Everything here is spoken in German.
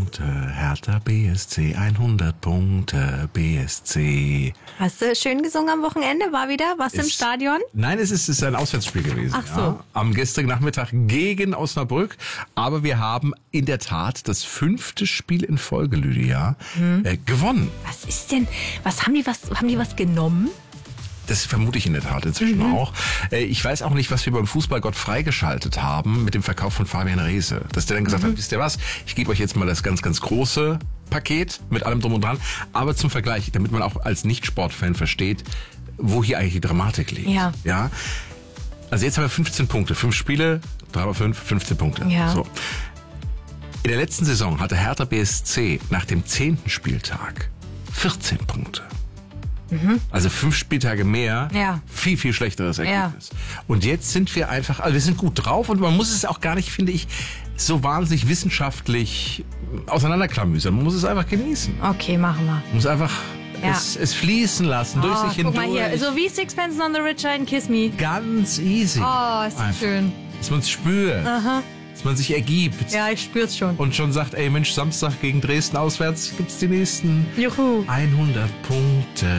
Punkte, Hertha BSC, 100 Punkte, BSC. Hast du schön gesungen am Wochenende? War wieder was im Stadion? Nein, es ist ein Auswärtsspiel gewesen. Ach so. Ja, am gestrigen Nachmittag gegen Osnabrück. Aber wir haben in der Tat das 5. Spiel in Folge, Lydia, gewonnen. Was ist denn? Haben die was genommen? Das vermute ich in der Tat inzwischen auch. Ich weiß auch nicht, was wir beim Fußballgott freigeschaltet haben mit dem Verkauf von Fabian Reese. Dass der dann gesagt hat, wisst ihr was, ich gebe euch jetzt mal das ganz, ganz große Paket mit allem drum und dran. Aber zum Vergleich, damit man auch als Nicht-Sportfan versteht, wo hier eigentlich die Dramatik liegt. Ja. Also jetzt haben wir 15 Punkte. 5 Spiele, 3 mal 5, 15 Punkte. Ja. So. In der letzten Saison hatte Hertha BSC nach dem 10. Spieltag 14 Punkte. Also 5 Spieltage mehr, viel, viel schlechteres Ergebnis. Und jetzt sind wir einfach, also wir sind gut drauf und man muss es auch gar nicht, finde ich, so wahnsinnig wissenschaftlich auseinanderklamüsern. Man muss es einfach genießen. Okay, machen wir. Man muss einfach es fließen lassen, durch sich hindurch. Guck mal hier, so wie Sixpence None the Richer in Kiss Me. Ganz easy. Oh, ist das schön. Dass man es spürt. Aha. Dass man sich ergibt. Ja, ich spür's schon. Und schon sagt, ey Mensch, Samstag gegen Dresden auswärts gibt's die nächsten Juhu. 100 Punkte.